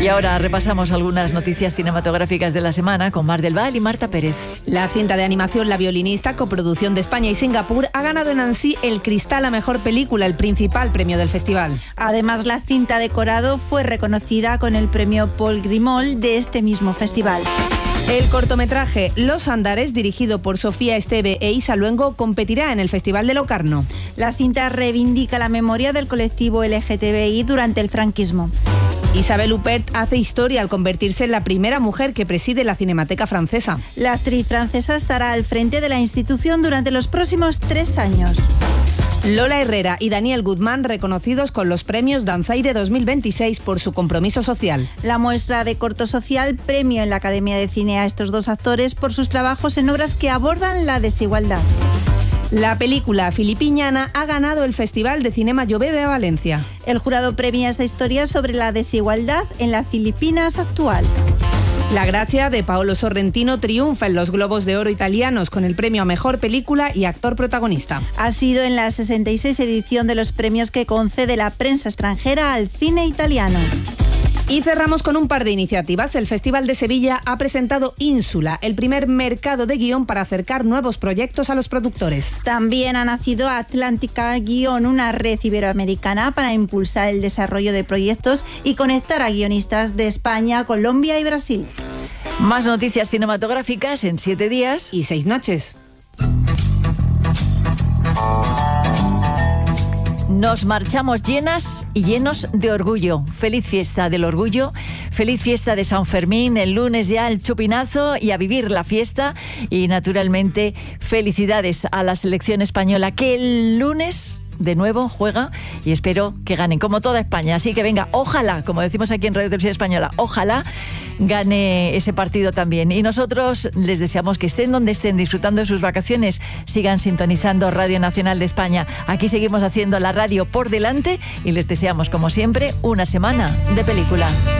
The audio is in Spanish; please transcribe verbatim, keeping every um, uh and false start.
Y ahora repasamos algunas noticias cinematográficas de la semana con Mar del Val y Marta Pérez. La cinta de animación La violinista, coproducción de España y Singapur, ha ganado en Annecy el Cristal a Mejor Película, el principal premio del festival. Además, la cinta Decorado fue reconocida con el premio Paul Grimol de este mismo festival. El cortometraje Los Andares, dirigido por Sofía Esteve e Isa Luengo, competirá en el Festival de Locarno. La cinta reivindica la memoria del colectivo L G T B I durante el franquismo. Isabelle Huppert hace historia al convertirse en la primera mujer que preside la Cinemateca Francesa. La actriz francesa estará al frente de la institución durante los próximos tres años. Lola Herrera y Daniel Guzmán, reconocidos con los premios Danzaire dos mil veintiséis por su compromiso social. La muestra de corto social premio en la Academia de Cine a estos dos actores por sus trabajos en obras que abordan la desigualdad. La película Filipiñana ha ganado el Festival de Cinema Llobé de Valencia. El jurado premia esta historia sobre la desigualdad en las Filipinas actual. La Gracia, de Paolo Sorrentino, triunfa en los Globos de Oro italianos con el premio a Mejor Película y Actor Protagonista. Ha sido en la sesenta y seis edición de los premios que concede la prensa extranjera al cine italiano. Y cerramos con un par de iniciativas. El Festival de Sevilla ha presentado Ínsula, el primer mercado de guión para acercar nuevos proyectos a los productores. También ha nacido Atlántica Guión, una red iberoamericana para impulsar el desarrollo de proyectos y conectar a guionistas de España, Colombia y Brasil. Más noticias cinematográficas en siete días y seis noches. Nos marchamos llenas y llenos de orgullo. Feliz fiesta del orgullo, feliz fiesta de San Fermín, el lunes ya el chupinazo y a vivir la fiesta. Y naturalmente felicidades a la selección española que el lunes de nuevo juega y espero que ganen como toda España. Así que venga, ojalá, como decimos aquí en Radio Televisión Española, ojalá gane ese partido también. Y nosotros les deseamos que estén donde estén, disfrutando de sus vacaciones, sigan sintonizando Radio Nacional de España. Aquí seguimos haciendo la radio por delante y les deseamos, como siempre, una semana de película.